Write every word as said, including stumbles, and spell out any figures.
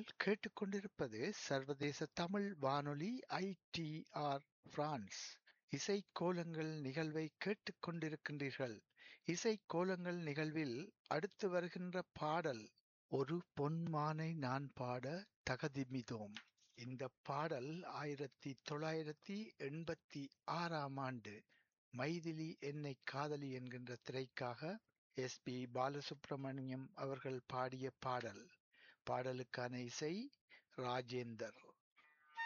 கேட்டுக்கொண்டிருப்பது சர்வதேச தமிழ் வானொலி ஐ டி ஆர் பிரான்ஸ். இசைக்கோலங்கள் நிகழ்வை கேட்டுக் கொண்டிருக்கின்றீர்கள். இசைக்கோலங்கள் நிகழ்வில் அடுத்து வருகின்ற பாடல் ஒரு பொன்மானை நான் பாட தகதிமிதோம். இந்த பாடல் ஆயிரத்தி தொள்ளாயிரத்தி எண்பத்தி ஆறாம் ஆண்டு மைதிலி என்னை காதலி என்கின்ற திரைக்காக எஸ் பி பாலசுப்ரமணியம் அவர்கள் பாடிய பாடல். பாடலுக்கான இசை ராஜேந்தர்.